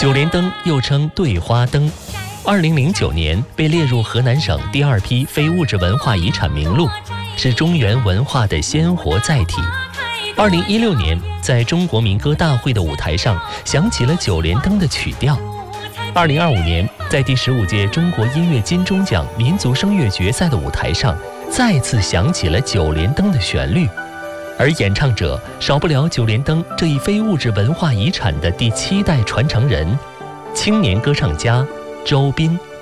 九连灯又称对花灯，2009年被列入河南省第2批非物质文化遗产名录，是中原文化的鲜活载体。2016年，在中国民歌大会的舞台上响起了九连灯的曲调。2025年，在第15届中国音乐金钟奖民族声乐决赛的舞台上，再次响起了九连灯的旋律。而演唱者少不了九连灯这一非物质文化遗产的第7代传承人，青年歌唱家周斌。